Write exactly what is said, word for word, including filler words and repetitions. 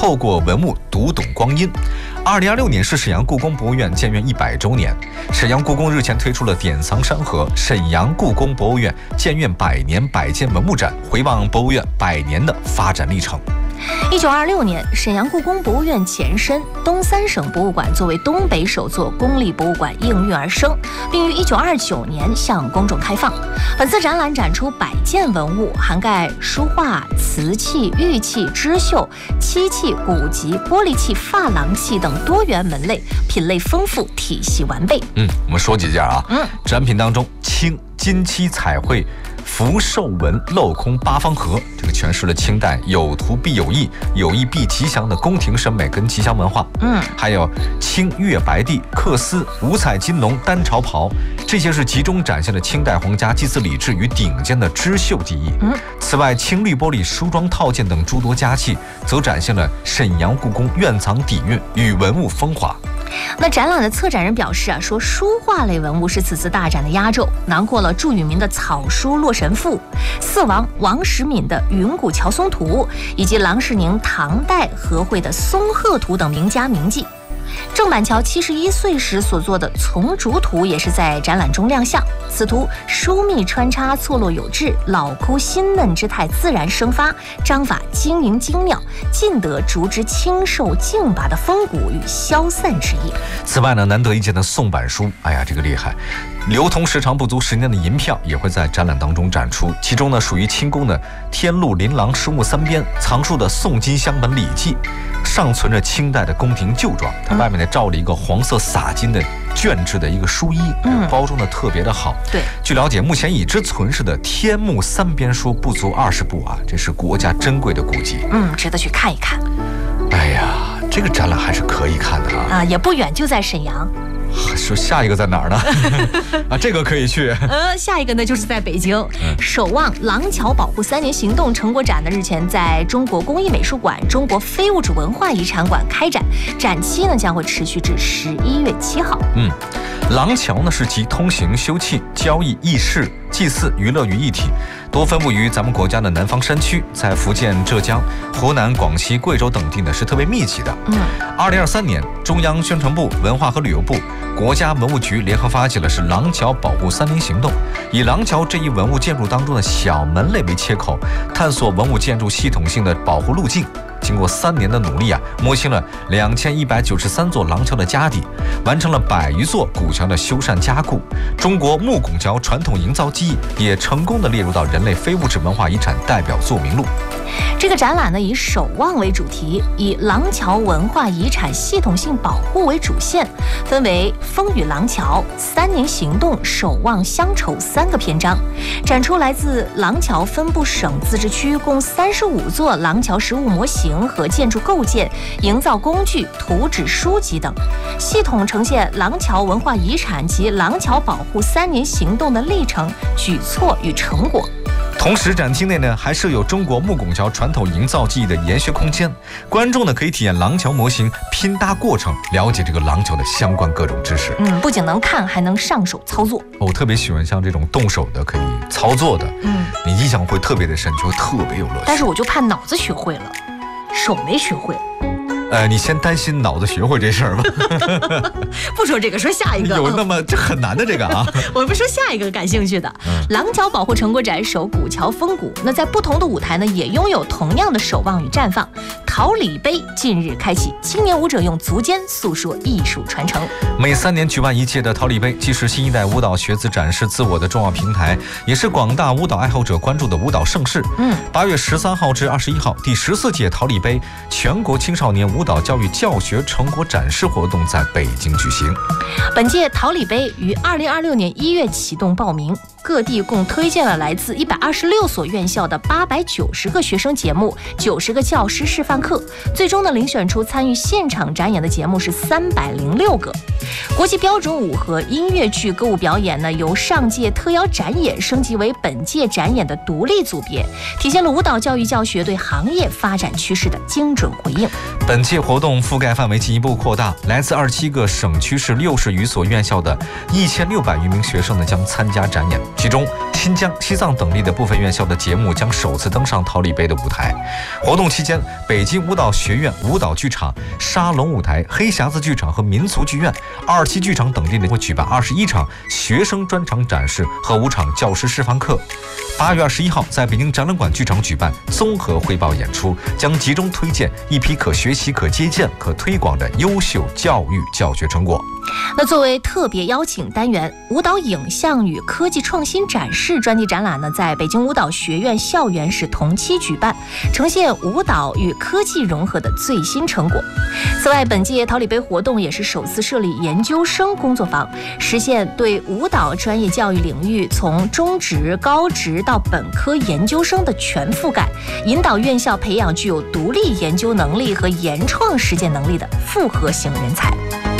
透过文物读懂光阴。二零二六年是沈阳故宫博物院建院一百周年，沈阳故宫日前推出了典藏山河沈阳故宫博物院建院百年百件文物展，回望博物院百年的发展历程。 一九二六年，沈阳故宫博物院前身东三省博物馆作为东北首座公立博物馆应运而生，并于一九二九年向公众开放。本次展览展出百件文物，涵盖书画、瓷器、玉器、织绣、漆器、古籍、玻璃器、珐琅器等多元门类，品类丰富，体系完备。 嗯，我们说几件啊。 嗯， 展品当中，青金漆彩绘福寿纹镂空八方盒，这个诠释了清代有图必有意、有意必吉祥的宫廷审美跟吉祥文化。 嗯， 还有青月白地缂丝五彩金龙单朝袍，这些是集中展现了清代皇家祭祀礼制与顶尖的织绣技艺。 嗯， 此外，青绿玻璃梳妆套件等诸多佳器，则展现了沈阳故宫院藏底蕴与文物风华。 那展览的策展人表示啊，说书画类文物是此次大展的压轴，囊括了祝允明的草书《洛神赋》、四王王时敏的《云谷乔松图》，以及郎世宁唐代和绘的《松鹤图》等名家名迹。郑板桥七十一岁时所作的《丛竹图》也是在展览中亮相。此图疏密穿插，错落有致，老枯新嫩之态自然生发，章法晶莹精妙，尽得竹之清瘦劲拔的风骨与消散之意。 此外呢，难得一见的宋版书，哎呀，这个厉害！流通时长不足十年的银票也会在展览当中展出，其中呢，属于清宫的天禄琳琅书目三编藏书的宋金乡本礼记，尚存着清代的宫廷旧装，它外面呢罩了一个黄色洒金的绢制的一个书衣， 嗯， 包装的特别的好。 对， 据了解，目前已知存世的天目三编书不足二十部啊，这是国家珍贵的古籍， 嗯，值得去看一看。 哎呀，这个展览还是可以看的啊， 啊，也不远，就在沈阳。 说下一个在哪儿呢？啊，这个可以去。 呃，下一个呢就是在北京， 嗯、 守望廊桥保护三年行动成果展呢，日前在中国工艺美术馆、中国非物质文化遗产馆开展，展期呢将会持续至十一月七号。 嗯，廊桥呢是集通行、休憩、交易、议事、祭祀、娱乐于一体，多分布于咱们国家的南方山区，在福建、浙江、湖南、广西、贵州等地呢是特别密集的。 嗯， 二零二三年，中央宣传部、文化和旅游部、国家文物局联合发起了是廊桥保护三年行动，以廊桥这一文物建筑当中的小门类为切口，探索文物建筑系统性的保护路径。经过三年的努力啊，摸清了两千一百九十三座廊桥的家底，完成了百余座古桥的修缮加固。中国木拱桥传统营造技艺也成功的列入到人类非物质文化遗产代表作名录。 这个展览呢以守望为主题，以廊桥文化遗产系统性保护为主线，分为风雨廊桥、三年行动、守望乡愁三个篇章，展出来自廊桥分布省自治区共三十五座廊桥实物模型和建筑构件、营造工具、图纸书籍等，系统呈现廊桥文化遗产及廊桥保护三年行动的历程、举措与成果。 同时，展厅内呢还设有中国木拱桥传统营造技艺的研学空间，观众呢可以体验廊桥模型拼搭过程，了解这个廊桥的相关各种知识。 嗯，不仅能看，还能上手操作。 我特别喜欢像这种动手的，可以操作的， 嗯， 你印象会特别的深，就会特别有乐趣。 但是我就怕脑子学会了，手没学会。 呃，你先担心脑子学会这事儿吧。 不说这个，说下一个。 有那么这很难的这个啊。 我们说下一个感兴趣的，嗯、廊桥保护成果展首古桥风骨。那在不同的舞台呢，也拥有同样的守望与绽放。桃李杯近日开启，青年舞者用足尖诉说艺术传承。 每三年举办一届的桃李杯，既是新一代舞蹈学子展示自我的重要平台，也是广大舞蹈爱好者关注的舞蹈盛事。 嗯， 八月十三号至二十一号，第十四届桃李杯全国青少年舞蹈教育教学成果展示活动在北京举行。 本届桃李杯于二零二六年一月启动报名，各地共推荐了来自一百二十六所院校的八百九十个学生节目、九十个教师示范课，最终呢遴选出参与现场展演的节目是三百零六个。国际标准舞和音乐剧歌舞表演呢，由上届特邀展演升级为本届展演的独立组别，体现了舞蹈教育教学对行业发展趋势的精准回应。 本届活动覆盖范围进一步扩大，来自二十七个省区市六十余所院校的一千六百余名学生呢将参加展演，其中新疆、西藏等地的部分院校的节目将首次登上桃李杯的舞台。活动期间，北京舞蹈学院舞蹈剧场、沙龙舞台、黑匣子剧场和民俗剧院、二七剧场等地呢会举办二十一场学生专场展示和五场教师示范课。八月二十一号，在北京展览馆剧场举办综合汇报演出，将集中推荐一批可学习、可借鉴、可推广的优秀教育教学成果。 那作为特别邀请单元，舞蹈影像与科技创新展示专题展览呢，在北京舞蹈学院校园是同期举办，呈现舞蹈与科技融合的最新成果。此外，本届桃李杯活动也是首次设立研究生工作坊，实现对舞蹈专业教育领域从中职、高职到本科研究生的全覆盖，引导院校培养具有独立研究能力和研创实践能力的复合型人才。